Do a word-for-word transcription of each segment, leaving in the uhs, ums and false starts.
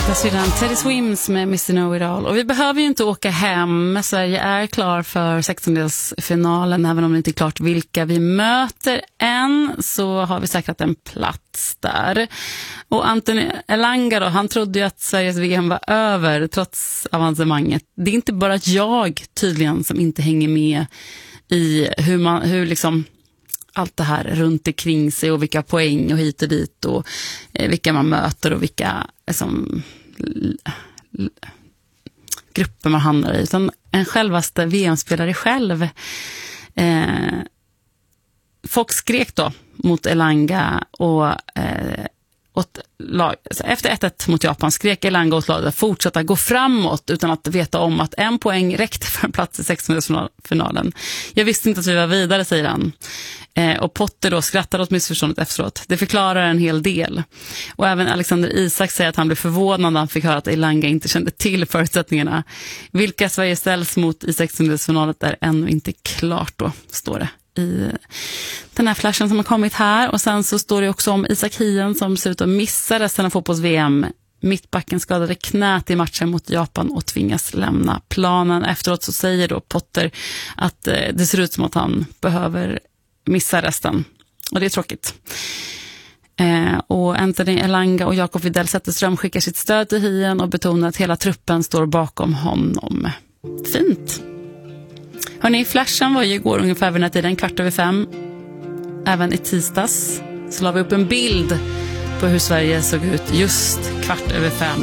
Sedan Teddy Swims med mister Know-It-All. Och vi behöver ju inte åka hem. Sverige är klar för sextondelsfinalen. Även om det inte är klart vilka vi möter än, så har vi säkrat en plats där. Och Anthony Elanga då, han trodde ju att Sveriges V M var över trots avancemanget. Det är inte bara jag tydligen som inte hänger med i hur man, hur liksom allt det här runt omkring sig och vilka poäng och hit och dit och eh, vilka man möter och vilka liksom, l- l- grupper man hamnar i. Utan en självaste V M-spelare själv. Eh, folk skrek då mot Elanga och eh, åt lag, efter ett ett mot Japan skrek Elanga åt laget att fortsätta gå framåt utan att veta om att en poäng räckte för en plats i sextondelsfinalen. Jag visste inte att vi var vidare, säger han. Eh, och Potter då skrattar åt missförståndet efteråt. Det förklarar en hel del. Och även Alexander Isak säger att han blev förvånad när han fick höra att Elanga inte kände till förutsättningarna. Vilka Sverige ställs mot i sextondelsfinalen är ännu inte klart då, står det i den här flashen som har kommit här. Och sen så står det också om Isak Hien som ser ut att missa resten av fotbolls-V M. Mittbacken skadade knät i matchen mot Japan och tvingas lämna planen. Efteråt så säger då Potter att eh, det ser ut som att han behöver missa resten. Och det är tråkigt. Eh, och Anthony Elanga och Jakob Widell Zetterström skickar sitt stöd till Hien och betonar att hela truppen står bakom honom. Fint. Hörrni, flashen var ju igår ungefär vid den här tiden, kvart över fem. Även i tisdags så la vi upp en bild på hur Sverige såg ut just kvart över fem.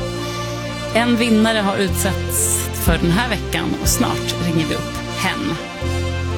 En vinnare har utsetts för den här veckan och snart ringer vi upp hen.